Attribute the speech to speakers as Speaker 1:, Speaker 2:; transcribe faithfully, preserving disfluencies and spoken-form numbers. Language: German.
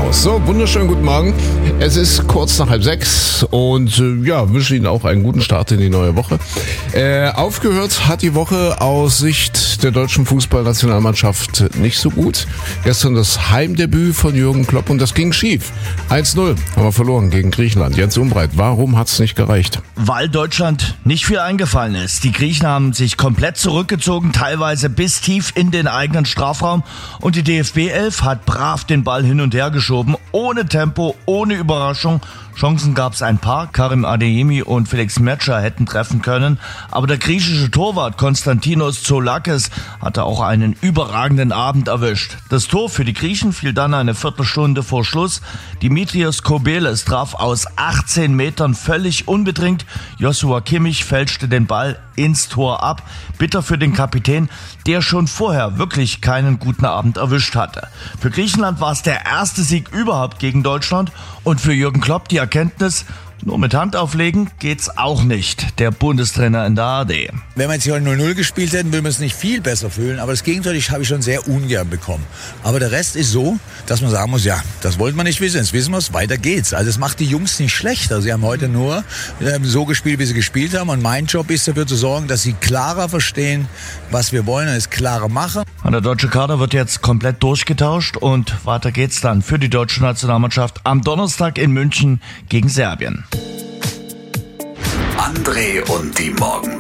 Speaker 1: aus. So, wunderschönen guten Morgen. Es ist kurz nach halb sechs und äh, ja, wünsche Ihnen auch einen guten Start in die neue Woche. Äh, aufgehört hat die Woche aus Sicht der deutschen Fußballnationalmannschaft nicht so gut. Gestern das Heimdebüt von Jürgen Klopp und das ging schief. eins null haben wir verloren gegen Griechenland. Jens Umbreit, warum hat es nicht gereicht?
Speaker 2: Weil Deutschland nicht viel eingefallen ist. Die Griechen haben sich komplett zurückgezogen, teilweise bis tief in den eigenen Strafraum. Und die D F B elf hat brav den Ball hin und her geschoben, ohne Tempo, ohne Überraschung. Chancen gab es ein paar. Karim Adeyemi und Felix Metscher hätten treffen können. Aber der griechische Torwart Konstantinos Zoulakis hatte auch einen überragenden Abend erwischt. Das Tor für die Griechen fiel dann eine Viertelstunde vor Schluss. Dimitrios Kobeles traf aus achtzehn Metern völlig unbedingt. Joshua Kimmich fälschte den Ball ins Tor ab. Bitter für den Kapitän, der schon vorher wirklich keinen guten Abend erwischt hatte. Für Griechenland war es der erste Sieg überhaupt gegen Deutschland und für Jürgen Klopp die Erkenntnis, nur mit Hand auflegen geht's auch nicht, der Bundestrainer in der A R D.
Speaker 3: Wenn wir jetzt hier null null gespielt hätten, würden wir es nicht viel besser fühlen. Aber das Gegenteil habe ich schon sehr ungern bekommen. Aber der Rest ist so, dass man sagen muss, ja, das wollte man nicht wissen. Jetzt wissen wir es, weiter geht's. Also es macht die Jungs nicht schlechter. Sie haben heute nur äh, so gespielt, wie sie gespielt haben. Und mein Job ist dafür zu sorgen, dass sie klarer verstehen, was wir wollen und es klarer machen.
Speaker 2: Und der deutsche Kader wird jetzt komplett durchgetauscht und weiter geht's dann für die deutsche Nationalmannschaft am Donnerstag in München gegen Serbien.
Speaker 4: André und die Morgen